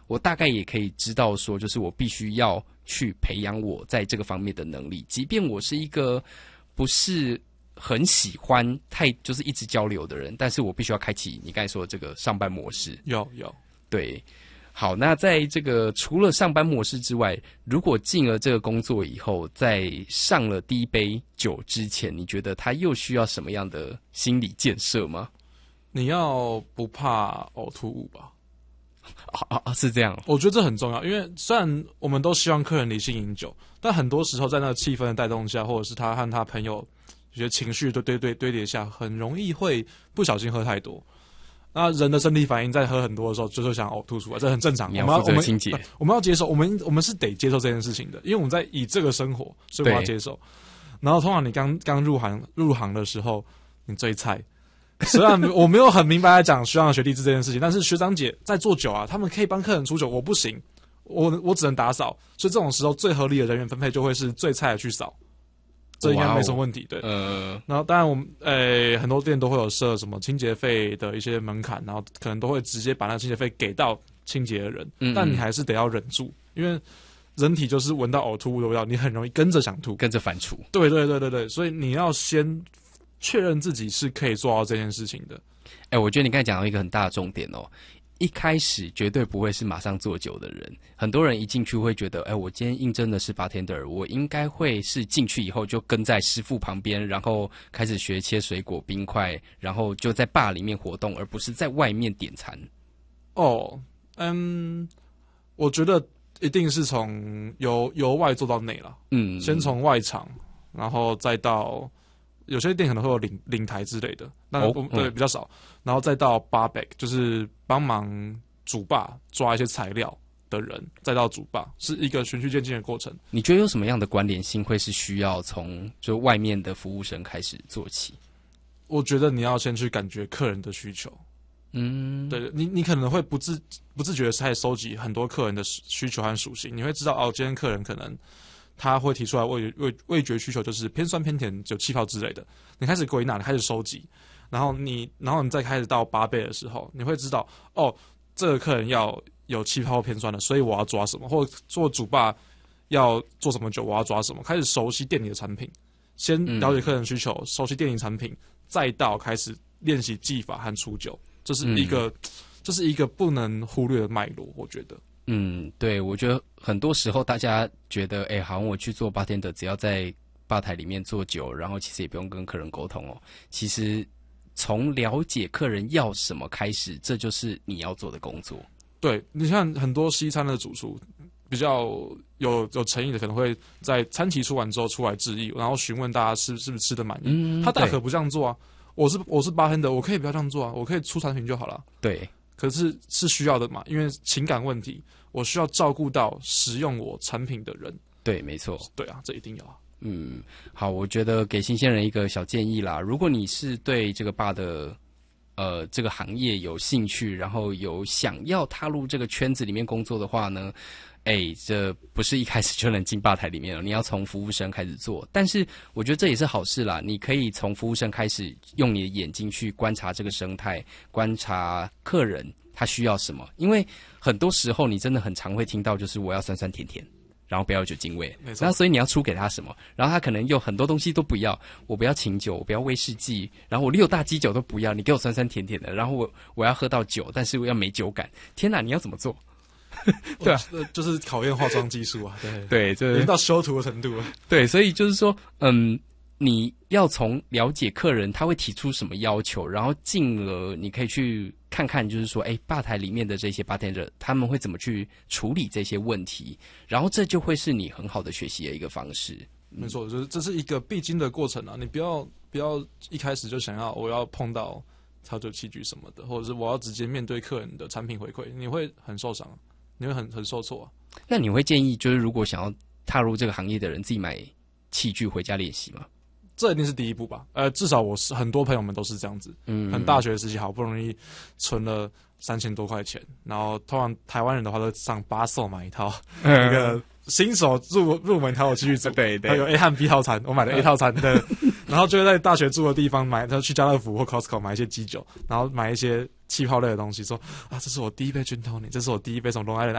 我大概也可以知道说，就是我必须要去培养我在这个方面的能力，即便我是一个不是很喜欢就是一直交流的人，但是我必须要开启你刚才说的这个上班模式。 有对。好，那在这个除了上班模式之外，如果进了这个工作以后，在上了第一杯酒之前，你觉得他又需要什么样的心理建设吗？ 你要不怕呕吐物吧？ 是这样。 我觉得这很重要，因为虽然我们都希望客人理性饮酒，但很多时候在那个气氛的带动下，或者是他和他朋友有些情绪堆叠下，很容易会不小心喝太多。那人的身体反应在喝很多的时候，就是想呕吐出来，这很正常。 你要负责清洁， 我们要接受，我们是得接受这件事情的，因为我们在以这个生活，所以我要接受。然后通常你刚入行的时候，你最菜。虽然我没有很明白来讲学长学弟制这件事情，但是学长姐在做酒啊，他们可以帮客人出酒，我不行，我只能打扫。所以这种时候最合理的人员分配就会是最菜的去扫。这应该没什么问题，对。然后当然我们很多店都会有设什么清洁费的一些门槛，然后可能都会直接把那个清洁费给到清洁的人，但你还是得要忍住，因为人体就是闻到呕吐物的味道，你很容易跟着想吐， 跟着反刍。 对，所以你要先确认自己是可以做到这件事情的。 我觉得你刚才讲到一个很大的重点哦。一开始绝对不会是马上做酒的人，很多人一进去会觉得，我今天应征的是 bartender， 我应该会是进去以后就跟在师傅旁边，然后开始学切水果、冰块，然后就在bar里面活动，而不是在外面点餐。 我觉得一定是从由外做到内了，先从外场，然后再到。有些店可能会有领台之类的，但对比较少，然后再到bar back，就是帮忙主吧抓一些材料的人，再到主吧，是一个循序渐进的过程。 你觉得有什么样的关联性会是需要从就外面的服务生开始做起？ 我觉得你要先去感觉客人的需求，对，你可能会不自觉的开始收集很多客人的需求和属性，你会知道今天客人可能。他会提出来味觉需求就是偏酸偏甜有气泡之类的，你开始归纳，你开始收集，然后你再开始到8倍的时候，你会知道这个客人要有气泡偏酸的，所以我要抓什么，或者做主吧要做什么酒，我要抓什么，开始熟悉店里的产品，先了解客人需求，熟悉店里产品，再到开始练习技法和出酒，这是一个不能忽略的脉络，我觉得。 对，我觉得很多时候大家觉得，好像我去做bartender，只要在吧台里面做酒，然后其实也不用跟客人沟通哦。其实从了解客人要什么开始，这就是你要做的工作。 对，你看很多西餐的主厨比较有诚意的，可能会在餐期出完之后出来致意，然后询问大家是不是吃得满意。他大可不这样做啊，我是bartender，我可以不要这样做啊，我可以出产品就好了。 对。 可是需要的嘛，因为情感问题，我需要照顾到使用我产品的人。 对，没错。 对啊，这一定要啊。 好，我觉得给新鲜人一个小建议啦。如果你是对这个bar的这个行业有兴趣，然后有想要踏入这个圈子里面工作的话呢，这不是一开始就能进吧台里面了，你要从服务生开始做。但是我觉得这也是好事啦，你可以从服务生开始，用你的眼睛去观察这个生态，观察客人他需要什么。因为很多时候你真的很常会听到，就是我要酸酸甜甜，然后不要有酒精味。那所以你要出给他什么？然后他可能有很多东西都不要，我不要琴酒，我不要威士忌，然后我6大基酒都不要，你给我酸酸甜甜的，然后我要喝到酒，但是我要没酒感。天哪，你要怎么做？对啊， 就是考验化妆技术啊， 对， 已经到修图的程度了。 对，所以就是说，你要从了解客人他会提出什么要求，然后进而你可以去看看，就是说，吧台里面的这些 bartender 他们会怎么去处理这些问题，然后这就会是你很好的学习的一个方式。 没错，就是这是一个必经的过程啊，你不要一开始就想要我要碰到调酒器具什么的，或者是我要直接面对客人的产品回馈，你会很受伤，你会很受挫啊。 那你会建议就是如果想要踏入这个行业的人自己买器具回家练习吗？ 这一定是第一步吧。至少我是很多朋友们都是这样子。很大学时期好不容易存了3000多块钱，然后通常台湾人的话都上8售买一套那个新手入门调酒器具组，对，有 A 和 B 套餐，我买了 A 套餐的，然后就会在大学住的地方买，他去家乐福或 Costco 买一些基酒，然后买一些气泡类的东西，说这是我第一杯 Gin Tonic，这是我第一杯什么 Long Island